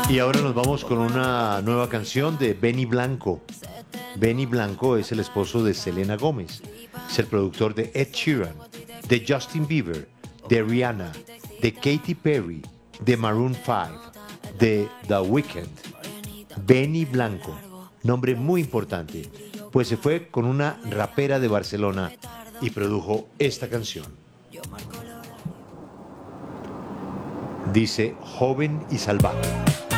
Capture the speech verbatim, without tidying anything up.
Y ahora nos vamos con una nueva canción de Benny Blanco. Benny Blanco es el esposo de Selena Gómez. Es el productor de Ed Sheeran, de Justin Bieber, de Rihanna, de Katy Perry, de Maroon cinco, de The Weeknd. Benny Blanco, nombre muy importante, pues se fue con una rapera de Barcelona y produjo esta canción. Dice Joven y Salvaje.